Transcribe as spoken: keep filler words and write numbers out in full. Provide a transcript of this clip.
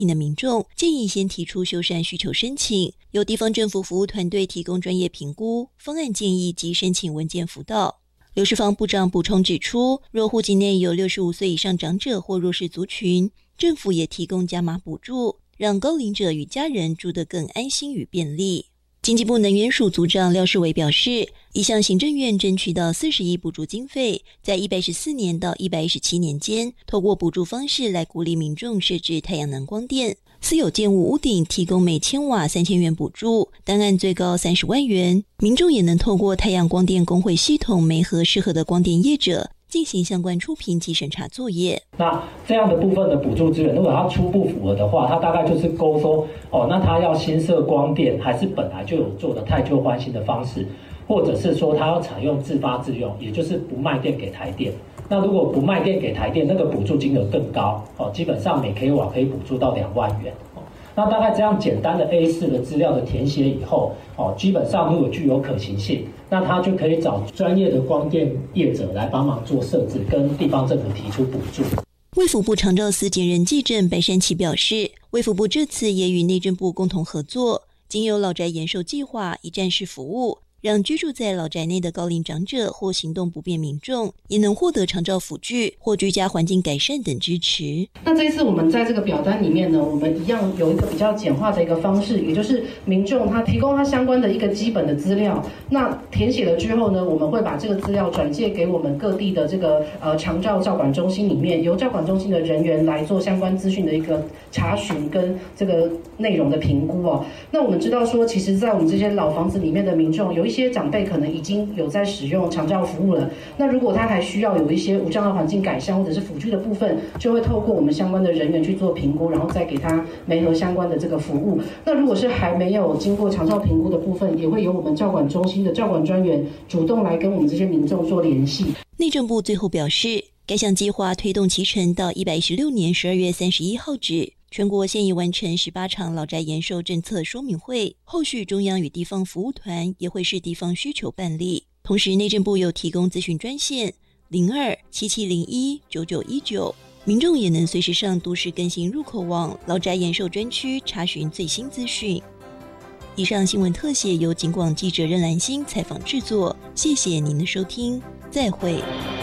因的民众建议先提出修缮需求申请，由地方政府服务团队提供专业评估、方案建议及申请文件辅导。刘世芳部长补充指出，若户籍内有六十五岁以上长者或弱势族群，政府也提供加码补助，让高龄者与家人住得更安心与便利。经济部能源署组长廖世伟表示，已向行政院争取到四十亿补助经费，在一百一十四年到一百一十七年间，透过补助方式来鼓励民众设置太阳能光电。私有建物屋顶提供每千瓦三千元补助，单案最高三十万元。民众也能透过太阳光电工会系统媒合适合的光电业者，进行相关出评及审查作业。 那这样的部分的补助资源，如果它初步符合的话，它大概就是勾说哦，那它要新设光电，还是本来就有做的汰旧换新的方式，或者是说它要采用自发自用，也就是不卖电给台电。那如果不卖电给台电，那个补助金额更高哦，基本上每 k 瓦可以补助到两万元。那大概这样简单的 A 四 的资料的填写以后，哦，基本上如果具有可行性，那他就可以找专业的光电业者来帮忙做设置，跟地方政府提出补助。 卫福部长照司检人技正白山奇表示，卫福部这次也与内政部共同合作，经由老宅延寿计划一站式服务，让居住在老宅内的高龄长者或行动不便民众也能获得长照辅具或居家环境改善等支持。 那这一次我们在这个表单里面呢，我们一样有一个比较简化的一个方式，也就是民众他提供他相关的一个基本的资料，那填写了之后呢，我们会把这个资料转介给我们各地的这个呃长照照管中心里面，由照管中心的人员来做相关资讯的一个查询跟这个内容的评估哦。那我们知道说，其实在我们这些老房子里面的民众，有一些长辈可能已经有在使用长照服务了，那如果他还需要有一些无障碍环境改善或者是辅具的部分，就会透过我们相关的人员去做评估，然后再给他媒合相关的这个服务。那如果是还没有经过长照评估的部分，也会由我们照管中心的照管专员主动来跟我们这些民众做联系。 内政部最后表示，该项计划推动期程到一百一十六年十二月三十一号止。全国现已完成十八场老宅延寿政策说明会，后续中央与地方服务团也会视地方需求办理。同时内政部有提供咨询专线零二七七零一九九一九，民众也能随时上都市更新入口网老宅延寿专区查询最新资讯。以上新闻特写由警广记者任兰心采访制作，谢谢您的收听，再会。